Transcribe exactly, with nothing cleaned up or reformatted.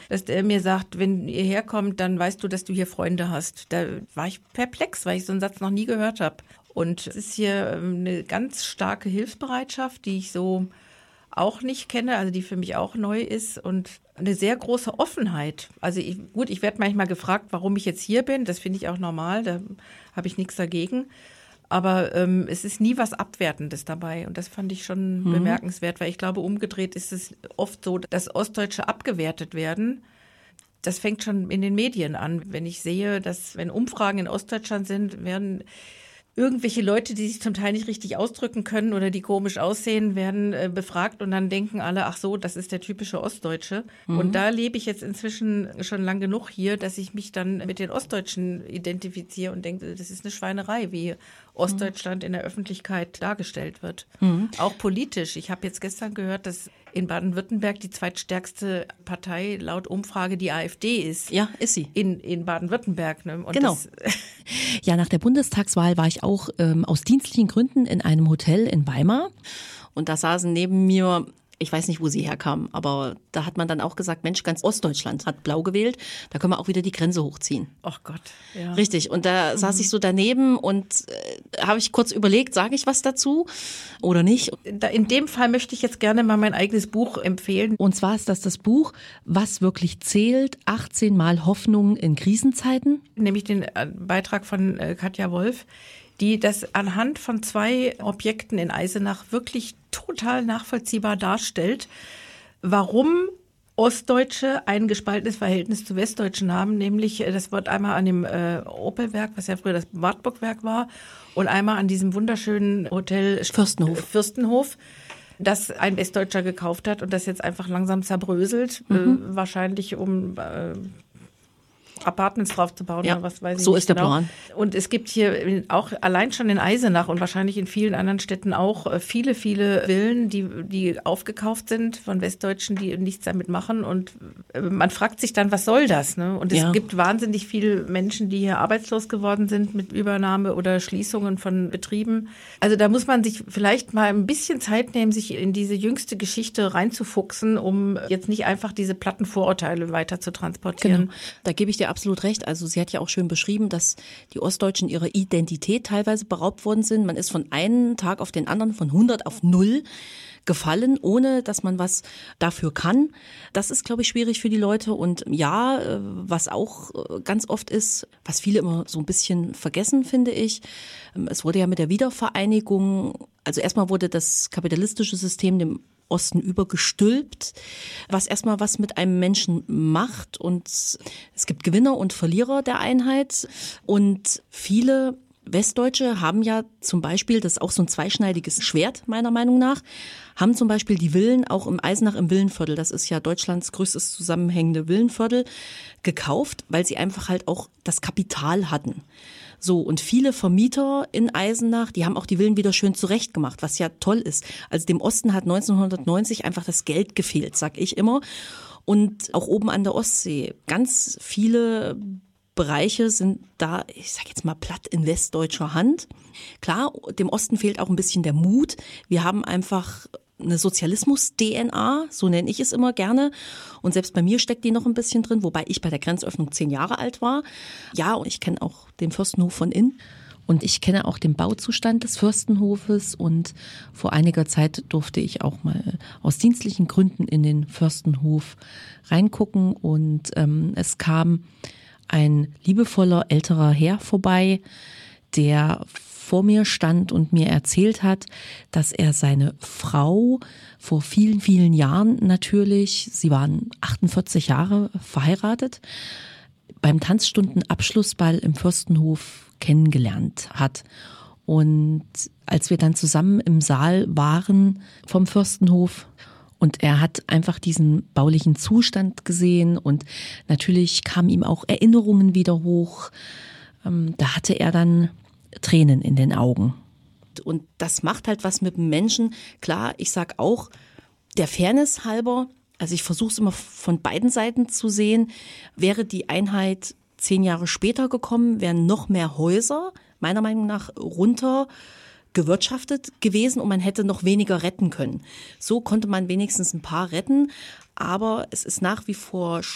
dass der mir sagt, wenn ihr herkommt, dann weißt du, dass du hier Freunde hast. Da war ich perplex, weil ich so einen Satz noch nie gehört habe. Und es ist hier eine ganz starke Hilfsbereitschaft, die ich so auch nicht kenne, also die für mich auch neu ist und eine sehr große Offenheit. Also ich, gut, ich werde manchmal gefragt, warum ich jetzt hier bin. Das finde ich auch normal, da habe ich nichts dagegen. Aber ähm, es ist nie was Abwertendes dabei und das fand ich schon mhm. bemerkenswert, weil ich glaube, umgedreht ist es oft so, dass Ostdeutsche abgewertet werden. Das fängt schon in den Medien an. Wenn ich sehe, dass wenn Umfragen in Ostdeutschland sind, werden irgendwelche Leute, die sich zum Teil nicht richtig ausdrücken können oder die komisch aussehen, werden äh, befragt und dann denken alle, ach so, das ist der typische Ostdeutsche. Mhm. Und da lebe ich jetzt inzwischen schon lang genug hier, dass ich mich dann mit den Ostdeutschen identifiziere und denke, das ist eine Schweinerei, wie Ostdeutschland in der Öffentlichkeit dargestellt wird. Mhm. Auch politisch. Ich habe jetzt gestern gehört, dass in Baden-Württemberg die zweitstärkste Partei laut Umfrage die AfD ist. Ja, ist sie. In, in Baden-Württemberg. Ne? Und genau. Das ja, nach der Bundestagswahl war ich auch ähm, aus dienstlichen Gründen in einem Hotel in Weimar. Und da saßen neben mir, ich weiß nicht, wo sie herkamen, aber da hat man dann auch gesagt, Mensch, ganz Ostdeutschland hat blau gewählt, da können wir auch wieder die Grenze hochziehen. Ach Gott, ja. Richtig, und da mhm. saß ich so daneben und äh, habe ich kurz überlegt, sage ich was dazu oder nicht? In dem Fall möchte ich jetzt gerne mal mein eigenes Buch empfehlen. Und zwar ist das das Buch, was wirklich zählt, achtzehn Mal Hoffnung in Krisenzeiten. Nämlich den Beitrag von Katja Wolf, die das anhand von zwei Objekten in Eisenach wirklich total nachvollziehbar darstellt, warum Ostdeutsche ein gespaltenes Verhältnis zu Westdeutschen haben, nämlich das wird einmal an dem äh, Opelwerk, was ja früher das Wartburgwerk war, und einmal an diesem wunderschönen Hotel Fürstenhof, Fürstenhof das ein Westdeutscher gekauft hat und das jetzt einfach langsam zerbröselt, mhm. äh, wahrscheinlich um äh, Apartments draufzubauen ja, oder was weiß ich so nicht ist der genau. Plan. Und es gibt hier auch allein schon in Eisenach und wahrscheinlich in vielen anderen Städten auch viele, viele Villen, die, die aufgekauft sind von Westdeutschen, die nichts damit machen. Und man fragt sich dann, was soll das? Ne? Und es ja. gibt wahnsinnig viele Menschen, die hier arbeitslos geworden sind mit Übernahme oder Schließungen von Betrieben. Also da muss man sich vielleicht mal ein bisschen Zeit nehmen, sich in diese jüngste Geschichte reinzufuchsen, um jetzt nicht einfach diese platten Vorurteile weiter zu transportieren. Genau. Da gebe ich dir absolut recht. Also sie hat ja auch schön beschrieben, dass die Ostdeutschen ihrer Identität teilweise beraubt worden sind. Man ist von einem Tag auf den anderen von hundert auf null gefallen, ohne dass man was dafür kann. Das ist, glaube ich, schwierig für die Leute. Und ja, was auch ganz oft ist, was viele immer so ein bisschen vergessen, finde ich, es wurde ja mit der Wiedervereinigung, also erstmal wurde das kapitalistische System dem Osten übergestülpt, was erstmal was mit einem Menschen macht. Und es gibt Gewinner und Verlierer der Einheit. Und viele Westdeutsche haben ja zum Beispiel, das ist auch so ein zweischneidiges Schwert meiner Meinung nach, haben zum Beispiel die Villen auch im Eisenach im Villenviertel, das ist ja Deutschlands größtes zusammenhängende Villenviertel, gekauft, weil sie einfach halt auch das Kapital hatten. So, und viele Vermieter in Eisenach, die haben auch die Villen wieder schön zurechtgemacht, was ja toll ist. Also dem Osten hat neunzehnhundertneunzig einfach das Geld gefehlt, sag ich immer. Und auch oben an der Ostsee, ganz viele Bereiche sind da, ich sag jetzt mal platt, in westdeutscher Hand. Klar, dem Osten fehlt auch ein bisschen der Mut. Wir haben einfach eine Sozialismus-D N A, so nenne ich es immer gerne. Und selbst bei mir steckt die noch ein bisschen drin, wobei ich bei der Grenzöffnung zehn Jahre alt war. Ja, und ich kenne auch den Fürstenhof von innen. Und ich kenne auch den Bauzustand des Fürstenhofes. Und vor einiger Zeit durfte ich auch mal aus dienstlichen Gründen in den Fürstenhof reingucken. Und ähm, es kam ein liebevoller älterer Herr vorbei, der vor mir stand und mir erzählt hat, dass er seine Frau vor vielen, vielen Jahren natürlich, sie waren achtundvierzig Jahre verheiratet, beim Tanzstunden-Abschlussball im Fürstenhof kennengelernt hat. Und als wir dann zusammen im Saal waren vom Fürstenhof und er hat einfach diesen baulichen Zustand gesehen und natürlich kamen ihm auch Erinnerungen wieder hoch. Da hatte er dann Tränen in den Augen. Und das macht halt was mit dem Menschen. Klar, ich sag auch, der Fairness halber, also ich versuche es immer von beiden Seiten zu sehen, wäre die Einheit zehn Jahre später gekommen, wären noch mehr Häuser, meiner Meinung nach, runter gewirtschaftet gewesen und man hätte noch weniger retten können. So konnte man wenigstens ein paar retten, aber es ist nach wie vor